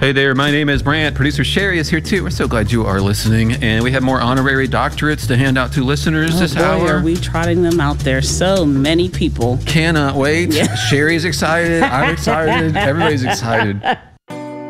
Hey there, my name is Brant. Producer Sherry is here too. We're so glad you are listening. And we have more honorary doctorates to hand out to listeners this hour. Are we trotting them out there? So many people. Cannot wait. Yeah. Sherry's excited. I'm excited. Everybody's excited.